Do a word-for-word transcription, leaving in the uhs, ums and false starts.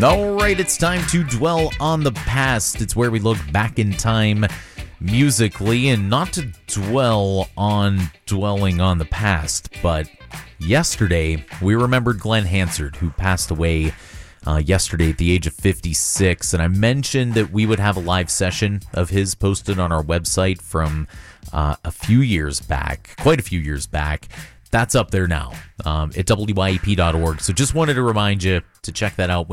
All right, it's time to dwell on the past. It's where we look back in time musically, and not to dwell on dwelling on the past, but yesterday we remembered Glenn Hansard, who passed away uh, yesterday at the age of fifty-six, and I mentioned that we would have a live session of his posted on our website from uh, a few years back, quite a few years back. That's up there now um, at W Y A P dot org. So just wanted to remind you to check that out